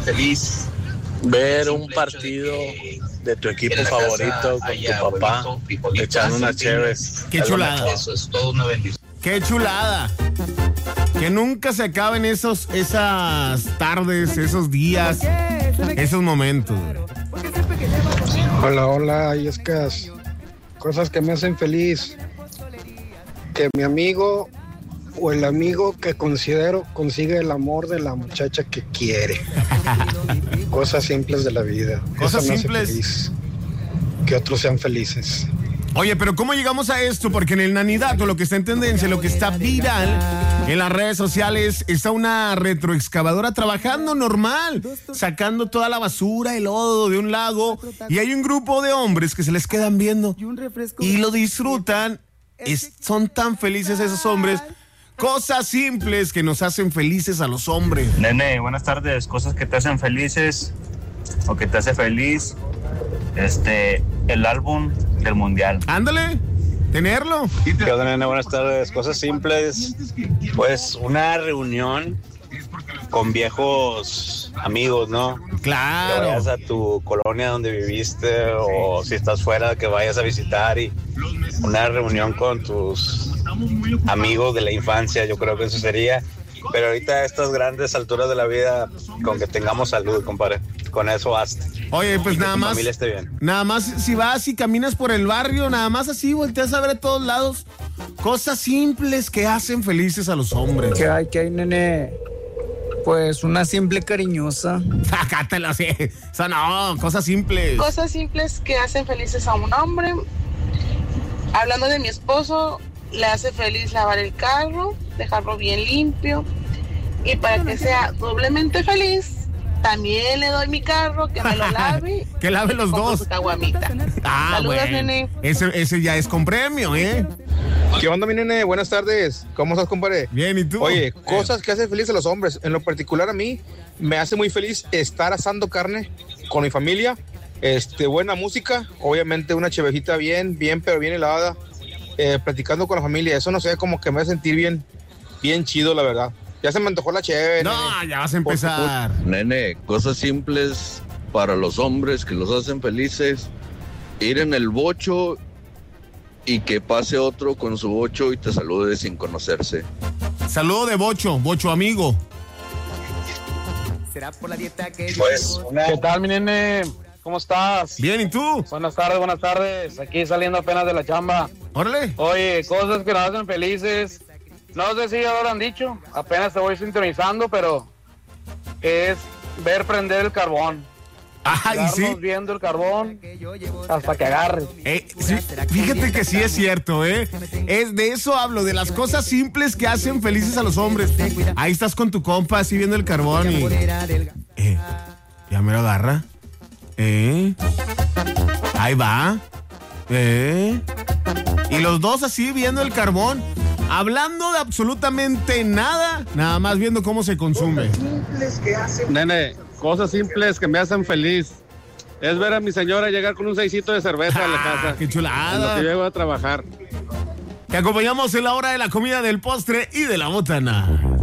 feliz. Ver un partido de tu equipo favorito con tu papá, echando unas cheves. Qué chulada. Eso es todo una bendición. Qué chulada. Que nunca se acaben esas tardes, esos días, esos momentos. Hola, Yescas. Cosas que me hacen feliz. Que mi amigo o el amigo que considero consigue el amor de la muchacha que quiere. Cosas simples de la vida. Cosas Eso me hace simples. feliz. Que otros sean felices. Oye, pero ¿cómo llegamos a esto? Porque en el Nanidato, lo que está en tendencia, lo que está viral en las redes sociales, está una retroexcavadora trabajando normal, sacando toda la basura, el lodo de un lago, y hay un grupo de hombres que se les quedan viendo y lo disfrutan. Son tan felices esos hombres. Cosas simples que nos hacen felices a los hombres. Nene, buenas tardes. Cosas que te hacen felices o que te hace feliz. El álbum del mundial. Ándale, tenerlo. ¿Qué onda, nene? Buenas tardes. Cosas simples. Pues una reunión con viejos amigos, ¿no? Claro. Que vayas a tu colonia donde viviste o si estás fuera, que vayas a visitar y una reunión con tus amigos de la infancia. Yo creo que eso sería. Pero ahorita a estas grandes alturas de la vida, con que tengamos salud, compadre. Con eso basta. Oye, pues nada más. Familia esté bien. Nada más si vas y caminas por el barrio, nada más así volteas a ver a todos lados. Cosas simples que hacen felices a los hombres. ¿Qué hay, nene? Pues una simple cariñosa. Sacátelo así. O sea, no, cosas simples. Cosas simples que hacen felices a un hombre. Hablando de mi esposo, le hace feliz lavar el carro, dejarlo bien limpio. Y para que sea doblemente feliz, también le doy mi carro, que me lo lave. Que lave los dos. Su caguamita. Saludos, bueno. nene. Ese ya es con premio, ¿eh? ¿Qué onda, mi nene? Buenas tardes. ¿Cómo estás, compadre? Bien, ¿y tú? Oye, cosas que hacen felices a los hombres. En lo particular a mí, me hace muy feliz estar asando carne con mi familia. Buena música, obviamente una chevejita bien helada. Platicando con la familia. Eso no sé, como que me hace sentir bien chido, la verdad. Ya se me antojó la cheve. No, nene. ya vas a empezar. Nene, cosas simples para los hombres que los hacen felices. Ir en el bocho y que pase otro con su bocho y te salude sin conocerse. Saludo de bocho amigo. Será por la dieta que Pues ¿Qué tal, mi nene? ¿Cómo estás? Bien, ¿y tú? Buenas tardes. Aquí saliendo apenas de la chamba. Órale. Oye, cosas que nos hacen felices. No sé si ya lo han dicho, apenas te voy sintonizando, pero es ver prender el carbón. Ay, sí. Viendo el carbón hasta que agarre. Sí, fíjate que sí es cierto, ¿eh? De eso hablo, de las cosas simples que hacen felices a los hombres. Ahí estás con tu compa así viendo el carbón y... ya me lo agarra. Ahí va. Y los dos así viendo el carbón, hablando de absolutamente nada más viendo cómo se consume. Nene, cosas simples que me hacen feliz. Es ver a mi señora llegar con un 6-cito de cerveza a la casa. ¡Qué chulada! En lo que llego a trabajar. Te acompañamos en la hora de la comida, del postre y de la botana.